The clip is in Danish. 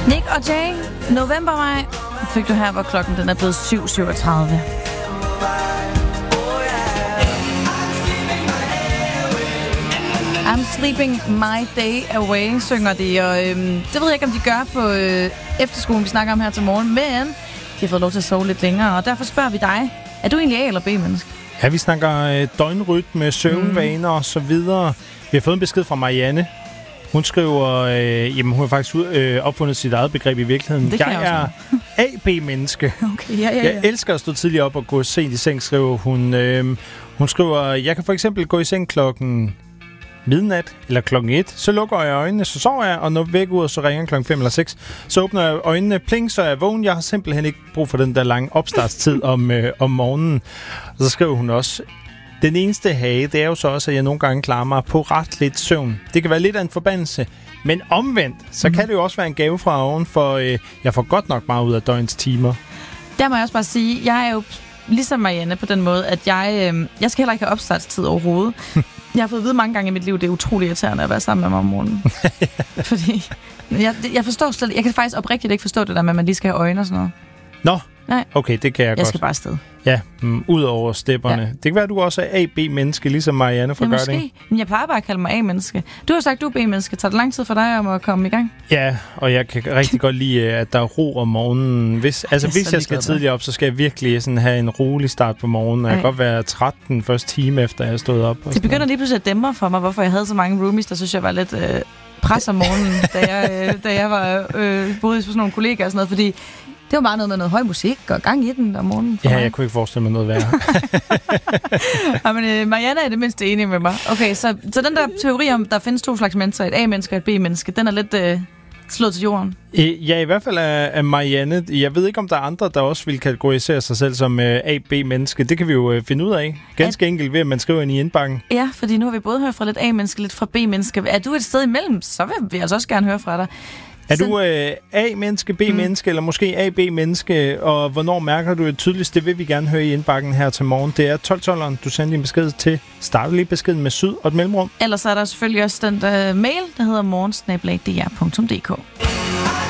Nick og Jay, November-maj, fik du her, hvor klokken den er blevet 7:37. I'm sleeping my day away, synger de, og det ved jeg ikke, om de gør på efterskolen, vi snakker om her til morgen, men de har fået lov til at sove lidt længere, og derfor spørger vi dig, er du egentlig A- eller B-menneske? Ja, vi snakker døgnrytme, søvnvaner og så videre. Vi har fået en besked fra Marianne. Hun skriver, jamen hun har faktisk opfundet sit eget begreb i virkeligheden. Jeg er A-B-menneske. Okay, ja. Jeg elsker at stå tidligt op og gå sent i seng, skriver hun. Hun skriver, jeg kan for eksempel gå i seng klokken midnat eller klokken 1, så lukker jeg øjnene, så sover jeg, og når væk ud, så ringer klokken 5 eller 6, så åbner jeg øjnene, pling, så er jeg vågen. Jeg har simpelthen ikke brug for den der lange opstartstid om morgenen. Og så skriver hun også, den eneste hage, det er jo så også, at jeg nogle gange klarer mig på ret lidt søvn. Det kan være lidt af en forbandelse, men omvendt, så kan det jo også være en gave fra oven, for jeg får godt nok meget ud af døgnets timer. Der må jeg også bare sige, jeg er jo ligesom Marianne på den måde, at jeg skal heller ikke have opstartstid overhovedet. Jeg har fået at vide mange gange i mit liv, det er utroligt irriterende at være sammen med mig om morgenen. Fordi jeg forstår slet, jeg kan faktisk oprigtigt ikke forstå det der med, at man lige skal have øjne og sådan noget. Nå, nej. Okay, det kan jeg godt. Jeg skal bare afsted. Ja, ud over stepperne. Ja. Det kan være, at du også er A-B-menneske, ligesom Marianne fra Gør det. Men jeg plejer bare at kalde mig A-menneske. Du har sagt, du er B-menneske. Tager det lang tid for dig om at komme i gang? Ja, og jeg kan rigtig godt lide, at der er ro om morgenen. Hvis jeg skal tidligere op, så skal jeg virkelig sådan have en rolig start på morgenen. Jeg kan godt være træt den første time, efter jeg er stået op. Det begynder lige pludselig at dæmre for mig, hvorfor jeg havde så mange roomies, der synes jeg var lidt pres om morgenen, da jeg var boede hos sådan nogle kollegaer og sådan noget, fordi det var bare noget med noget høj musik og gang i den om morgenen. Ja, jeg kunne ikke forestille mig noget værre. Ja, men Marianne er det mindste enig med mig. Okay, så den der teori om, der findes to slags mennesker, et A-menneske og et B-menneske, den er lidt slået til jorden. Ja, i hvert fald er Marianne. Jeg ved ikke, om der er andre, der også vil kategorisere sig selv som A-B-menneske. Det kan vi jo finde ud af. Ganske enkelt ved, at man skriver ind i indbakken. Ja, fordi nu har vi både hørt fra lidt A-menneske, lidt fra B-menneske. Er du et sted imellem, så vil vi altså også gerne høre fra dig. Er du A-menneske, B-menneske eller måske A-B-menneske, og hvornår mærker du det tydeligst? Det vil vi gerne høre i indbakken her til morgen. Det er 12-12'eren, du sender din besked til. Start lige beskeden med syd og et mellemrum. Ellers er der selvfølgelig også den mail, der hedder morgen@dr.dk.